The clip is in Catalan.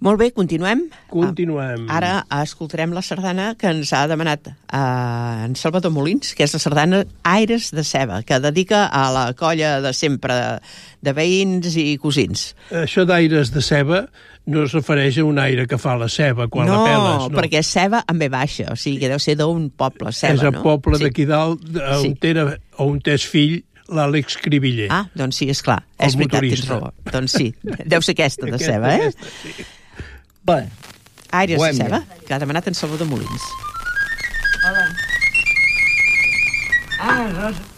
Molt bé, continuem? Continuem. Ara escoltarem la sardana que ens ha demanat en Salvador Molins, que és la sardana Aires de Ceba, que dedica a la colla de sempre de veïns i cosins. Això d'aires de ceba no es refereix a un aire que fa la ceba quan la peles, no? No, perquè Ceba en ve baixa, o sigui que deu ser d'un poble, Ceba, és el no? poble d'aquí dalt on és fill l'Àlex Cribiller. Ah, doncs sí, esclar, és veritat, tens raó. Doncs sí, deu ser aquesta de Ceba, eh? Sí. Bé, Aires de Ceba, que ha demanat en Salvador Molins. hola.